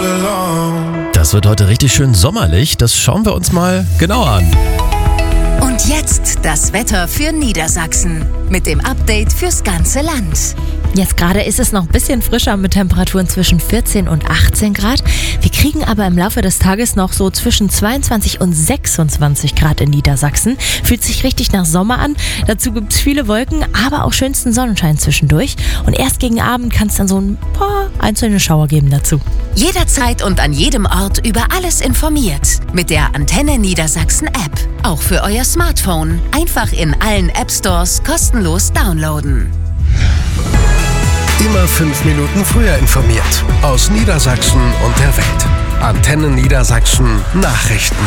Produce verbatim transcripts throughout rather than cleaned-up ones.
Das wird heute richtig schön sommerlich. Das schauen wir uns mal genauer an. Und jetzt das Wetter für Niedersachsen mit dem Update fürs ganze Land. Jetzt gerade ist es noch ein bisschen frischer mit Temperaturen zwischen vierzehn und achtzehn Grad. Wir kriegen aber im Laufe des Tages noch so zwischen zweiundzwanzig und sechsundzwanzig Grad in Niedersachsen. Fühlt sich richtig nach Sommer an. Dazu gibt es viele Wolken, aber auch schönsten Sonnenschein zwischendurch. Und erst gegen Abend kann es dann so ein paar einzelne Schauer geben dazu. Jederzeit und an jedem Ort über alles informiert. Mit der Antenne Niedersachsen App. Auch für euer Smartphone. Einfach in allen App Stores kostenlos downloaden. Immer fünf Minuten früher informiert. Aus Niedersachsen und der Welt. Antenne Niedersachsen Nachrichten.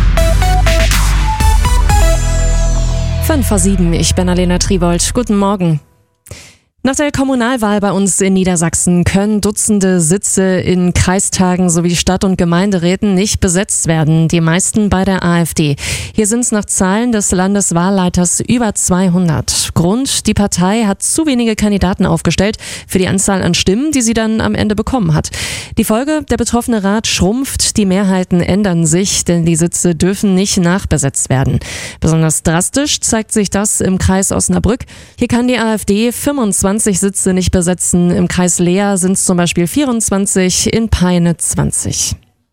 fünf vor sieben, ich bin Alena Tribold. Guten Morgen. Nach der Kommunalwahl bei uns in Niedersachsen können Dutzende Sitze in Kreistagen sowie Stadt- und Gemeinderäten nicht besetzt werden, die meisten bei der AfD. Hier sind es nach Zahlen des Landeswahlleiters über zweihundert. Grund, die Partei hat zu wenige Kandidaten aufgestellt für die Anzahl an Stimmen, die sie dann am Ende bekommen hat. Die Folge, der betroffene Rat schrumpft, die Mehrheiten ändern sich, denn die Sitze dürfen nicht nachbesetzt werden. Besonders drastisch zeigt sich das im Kreis Osnabrück. Hier kann die AfD fünfundzwanzig Sitze nicht besetzen. Im Kreis Leer sind es zum Beispiel vierundzwanzig, in Peine zwanzig.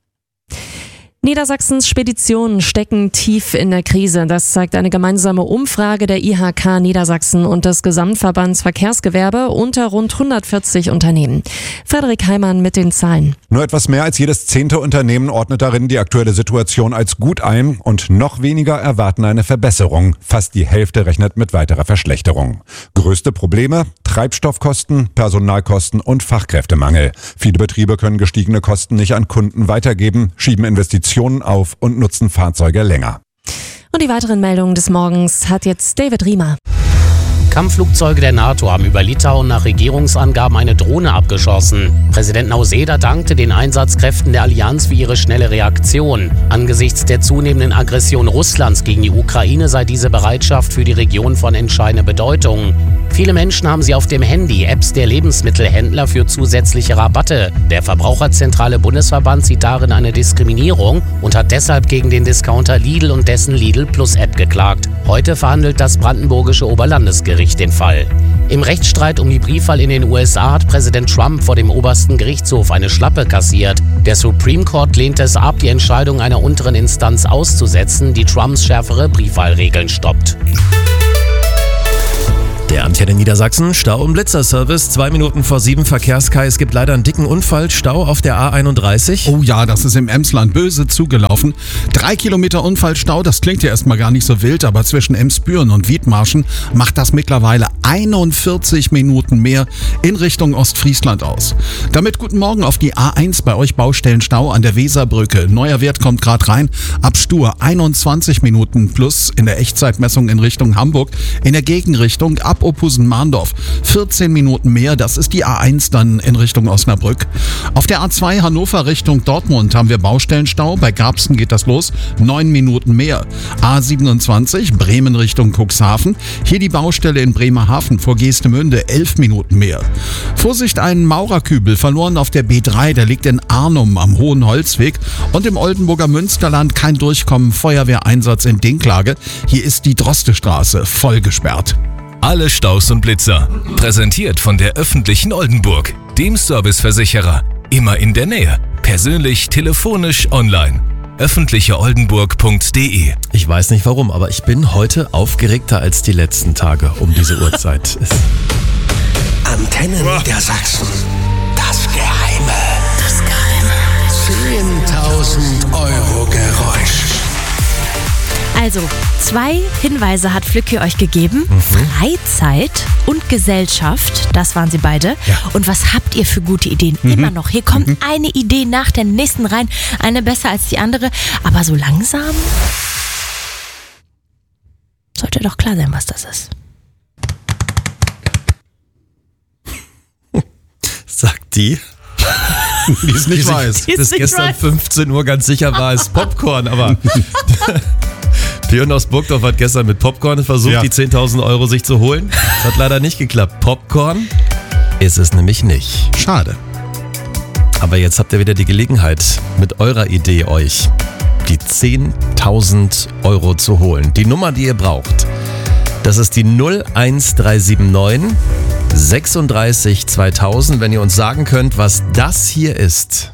Niedersachsens Speditionen stecken tief in der Krise. Das zeigt eine gemeinsame Umfrage der I H K Niedersachsen und des Gesamtverbands Verkehrsgewerbe unter rund hundertvierzig Unternehmen. Frederik Heimann mit den Zahlen. Nur etwas mehr als jedes zehnte Unternehmen ordnet darin die aktuelle Situation als gut ein und noch weniger erwarten eine Verbesserung. Fast die Hälfte rechnet mit weiterer Verschlechterung. Größte Probleme: Treibstoffkosten, Personalkosten und Fachkräftemangel. Viele Betriebe können gestiegene Kosten nicht an Kunden weitergeben, schieben Investitionen auf und nutzen Fahrzeuge länger. Und die weiteren Meldungen des Morgens hat jetzt David Riemer. Kampfflugzeuge der NATO haben über Litauen nach Regierungsangaben eine Drohne abgeschossen. Präsident Nauseda dankte den Einsatzkräften der Allianz für ihre schnelle Reaktion. Angesichts der zunehmenden Aggression Russlands gegen die Ukraine sei diese Bereitschaft für die Region von entscheidender Bedeutung. Viele Menschen haben sie auf dem Handy, Apps der Lebensmittelhändler für zusätzliche Rabatte. Der Verbraucherzentrale Bundesverband sieht darin eine Diskriminierung und hat deshalb gegen den Discounter Lidl und dessen Lidl Plus App geklagt. Heute verhandelt das brandenburgische Oberlandesgericht den Fall. Im Rechtsstreit um die Briefwahl in den U S A hat Präsident Trump vor dem obersten Gerichtshof eine Schlappe kassiert. Der Supreme Court lehnte es ab, die Entscheidung einer unteren Instanz auszusetzen, die Trumps schärfere Briefwahlregeln stoppt. Der Antenne Niedersachsen Stau- und Blitzerservice. Zwei Minuten vor sieben Verkehrskai. Es gibt leider einen dicken Unfall. Stau auf der A einunddreißig. Oh ja, das ist im Emsland böse zugelaufen. Drei Kilometer Unfallstau, das klingt ja erstmal gar nicht so wild, aber zwischen Emsbüren und Wiedmarschen macht das mittlerweile einundvierzig Minuten mehr in Richtung Ostfriesland aus. Damit guten Morgen auf die A eins bei euch Baustellenstau an der Weserbrücke. Neuer Wert kommt gerade rein. Ab Stur einundzwanzig Minuten plus in der Echtzeitmessung in Richtung Hamburg. In der Gegenrichtung ab Opusen-Mahndorf vierzehn Minuten mehr, das ist die A eins dann in Richtung Osnabrück. Auf der A zwei Hannover Richtung Dortmund haben wir Baustellenstau, bei Garbsen geht das los, neun Minuten mehr. A siebenundzwanzig Bremen Richtung Cuxhaven, hier die Baustelle in Bremerhaven vor Geestemünde, elf Minuten mehr. Vorsicht, einen Maurerkübel verloren auf der B drei, der liegt in Arnum am Hohen Holzweg und im Oldenburger Münsterland kein Durchkommen, Feuerwehreinsatz in Dinklage, hier ist die Drostestraße voll gesperrt. Alle Staus und Blitzer. Präsentiert von der öffentlichen Oldenburg, dem Serviceversicherer. Immer in der Nähe. Persönlich, telefonisch, online. öffentliche oldenburg punkt de. Ich weiß nicht warum, aber ich bin heute aufgeregter als die letzten Tage um diese Uhrzeit. Antenne Niedersachsen. Das Geheime. Das Geheime. zehntausend Euro Geräusch. Also, zwei Hinweise hat Flücke euch gegeben. Mhm. Freizeit und Gesellschaft, das waren sie beide. Ja. Und was habt ihr für gute Ideen? Mhm. Immer noch. Hier kommt mhm. eine Idee nach der nächsten rein. Eine besser als die andere. Aber so langsam sollte doch klar sein, was das ist. Sagt die, die es nicht weiß. Bis gestern weiß. fünfzehn Uhr ganz sicher war es Popcorn, aber Björn aus Burgdorf hat gestern mit Popcorn versucht, ja. die zehntausend Euro sich zu holen. Das hat leider nicht geklappt. Popcorn ist es nämlich nicht. Schade. Aber jetzt habt ihr wieder die Gelegenheit, mit eurer Idee euch die zehntausend Euro zu holen. Die Nummer, die ihr braucht, das ist die null eins drei sieben neun sechsunddreißig zweitausend. Wenn ihr uns sagen könnt, was das hier ist.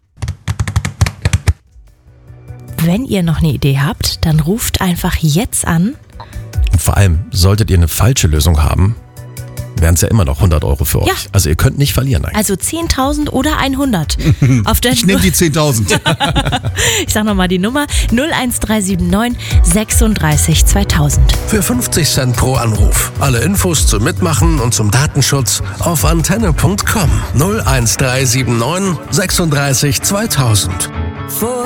Wenn ihr noch eine Idee habt, dann ruft einfach jetzt an. Und vor allem, solltet ihr eine falsche Lösung haben, wären es ja immer noch hundert Euro für euch. Ja. Also ihr könnt nicht verlieren eigentlich. Also zehntausend oder hundert. Auf der Ich nehme die zehntausend. Ich sag nochmal die Nummer null eins drei sieben neun sechsunddreißig zweitausend. Für fünfzig Cent pro Anruf. Alle Infos zum Mitmachen und zum Datenschutz auf antenne punkt com. null eins drei sieben neun sechsunddreißig zweitausend.